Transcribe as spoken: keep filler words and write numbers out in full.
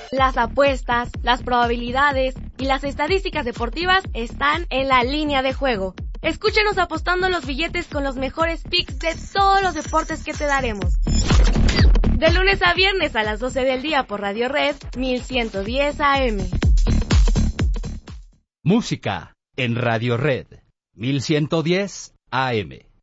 Las apuestas, las probabilidades y las estadísticas deportivas están en La Línea de Juego. Escúchenos apostando los billetes con los mejores picks de todos los deportes que te daremos. De lunes a viernes a las doce del día por Radio Red mil ciento diez A M. Música en Radio Red mil ciento diez A M.